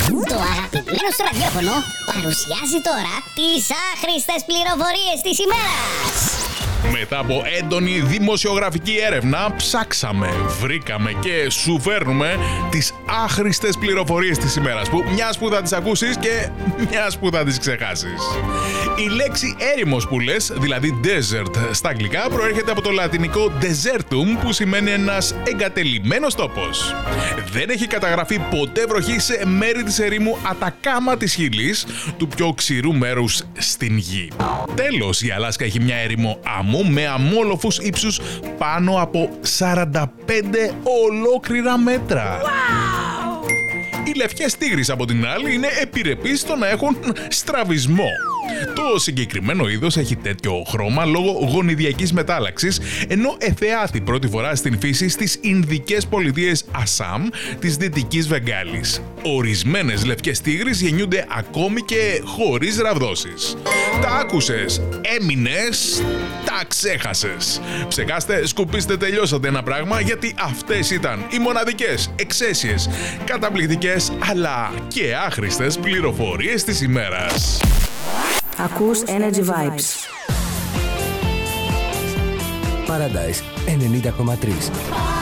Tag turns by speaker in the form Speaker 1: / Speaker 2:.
Speaker 1: Το αγαπημένο στο ραδιόφωνο παρουσιάζει τώρα τις άχρηστες πληροφορίες της ημέρας.
Speaker 2: Μετά από έντονη δημοσιογραφική έρευνα, ψάξαμε, βρήκαμε και σου φέρνουμε τις άχρηστες πληροφορίες της ημέρας, που μιας που θα τις ακούσεις και μιας που θα τις ξεχάσεις. Η λέξη έρημος που λες, δηλαδή desert στα αγγλικά, προέρχεται από το λατινικό desertum, που σημαίνει ένας εγκατελειμμένος τόπος. Δεν έχει καταγραφεί ποτέ βροχή σε μέρη της ερήμου Ατακάμα της Χιλής, του πιο ξηρού μέρους στην γη. Τέλος, η Αλάσκα έχει μια έρημο με αμόλοφους ύψους πάνω από 45 ολόκληρα μέτρα.
Speaker 1: Wow!
Speaker 2: Οι λευκές τίγρεις από την άλλη είναι επιρρεπείς στο να έχουν στραβισμό. Το συγκεκριμένο είδος έχει τέτοιο χρώμα λόγω γονιδιακής μετάλλαξης, ενώ εθεάθη πρώτη φορά στην φύση στις Ινδικές πολιτείες Ασάμ της Δυτικής Βεγγάλης. Ορισμένες λευκές τίγρεις γεννιούνται ακόμη και χωρίς ραβδόσεις. Τα άκουσες, έμεινες, τα ξέχασες. Ψεκάστε, σκουπίστε, τελειώσατε ένα πράγμα, γιατί αυτές ήταν οι μοναδικές, εξαίσιες, καταπληκτικές αλλά και άχρηστες πληροφορίες της ημέρας.
Speaker 3: Ακούς Energy Vibes.
Speaker 4: Paradise 90,3.